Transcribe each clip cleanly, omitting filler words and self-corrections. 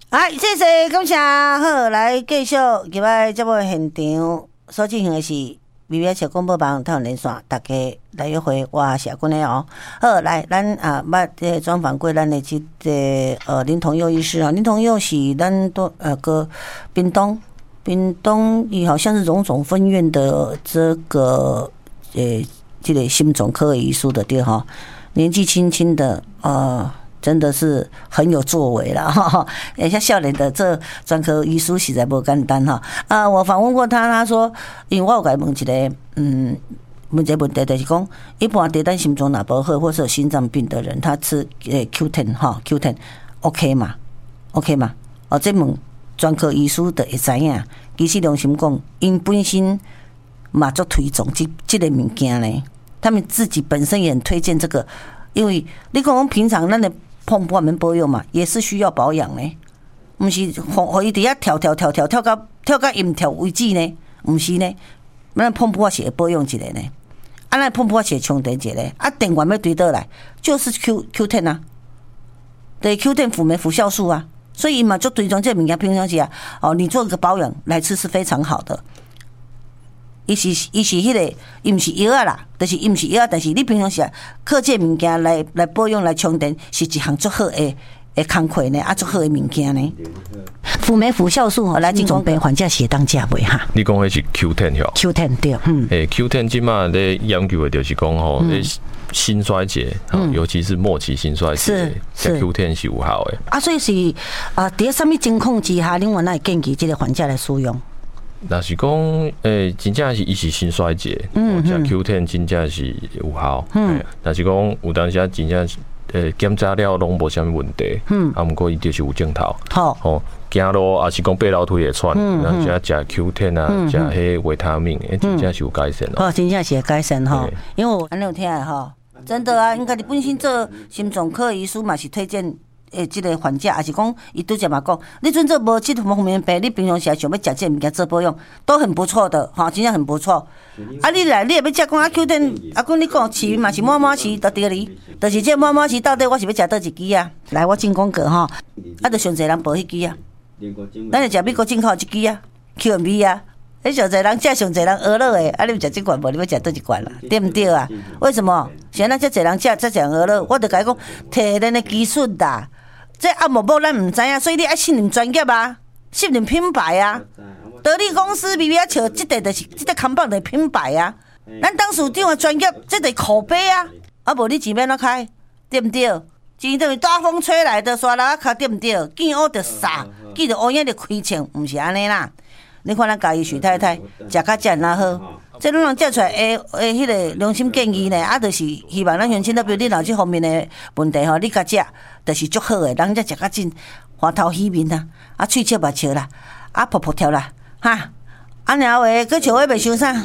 谢谢感谢，好，来继续今摆节目现场所进行的是微微小广播网台湾连线，大家来约会我社群的哦。好，来，咱捌专访过咱的这个林同佑医师啊，林同佑是咱个屏东伊好像是荣总分院的这个这个心脏科医师的对哈，年纪轻轻的真的是很有作为啦哈，像少年的这专科医师实在不简单哈我访问过他，他说，因为我有给他问一个问这问题就是讲，一般对咱心脏若不好或是有心脏病的人，他吃Q10 哈 Q10 OK 嘛 OK 嘛这问专科医师就会知影，其实良心讲，因本身嘛足推崇这个物件呢，他们自己本身也很推荐这个，因为你讲平常咱的碰不完保养嘛，也是需要保养呢，不是互伊伫遐跳到阴跳为止呢，不是呢，咱碰不完是会保养一下呢，咱碰不完是会充电一下电源要对倒来，就是 Q10 啊，对 Q10 辅酶辅酵素啊，所以嘛就推崇这物件平常时你做一个保养来吃是非常好的。伊是迄个，伊毋是药啊啦，就是伊毋是药，但是你平常时靠这物件来保养来充电，是一项足好的工课呢，足好的物件呢。辅酶辅酵素来进攻病患者是当食袂哈。 你讲的是 Q10 吼 ？Q10 对 ，Q10 即马咧研究的就是讲吼，心衰竭，尤其是末期心衰竭，食 Q10 是有效的。 所以是伫什么情况之下，另外会建议这个患者来使用？ 若是讲，真正是伊是心衰竭，食 Q10 真正是有效。若是讲有当时真正检查了拢无啥物问题，毋过伊就是有镜头。好，行路也是讲爬楼梯会喘，然后食 Q10 啊，食迄维他命，真正是有改善咯。 真正是有改善哈，因为我安尼有听哈，真的啊，应该你本身做心脏科医师嘛是推荐。这个患者，也是讲，伊拄则嘛讲，你阵做无这方面病，你平常时想要食这物件做保养，都很不错的，真正很不错。你来，你也要食讲Q10，讲你讲饲嘛是满满饲，就对哩，就是这满满饲到底我是要食倒一支啊？来，我进广告哈，就上侪人无迄支啊，咱就食美国进口一支啊 ，QMB 啊。迄上侪人食上侪人鹅肉诶，你要食这罐无？你要食倒一罐啦，对不对啊？为什么？现在这侪人食这侪鹅肉，我就甲伊讲，摕咱的技术啦。这无咱唔知影，所以你爱信任专业啊，信任品牌啊。得力公司比较笑，这个就是这个看板的品牌啊。咱董事长的专业，这个口碑啊。无你钱免哪开，对不对？钱等于大风吹来的，刷来卡对不对？见乌就撒，见着乌影就开枪，唔是安尼啦。你看咱家己徐太太食较真哪好，这拢人食出来迄个良心建议呢，就是希望咱乡亲，比如你有这方面的问题你较食，就是足好的，人家食较真花头喜面啦，喙笑目笑啦，噗噗跳啦，哈，然后佫像迄袂伤啥，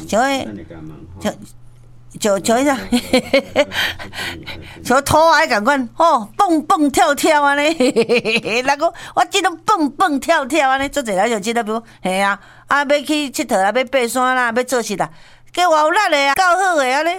像迄啥，像土海共款，蹦蹦跳跳安尼，人讲我即种蹦蹦跳跳安尼，做侪人就即个，比如嘿啊，要去佚佗啦，要爬山啦，要做事啦，计我有力的啊，够好的安尼。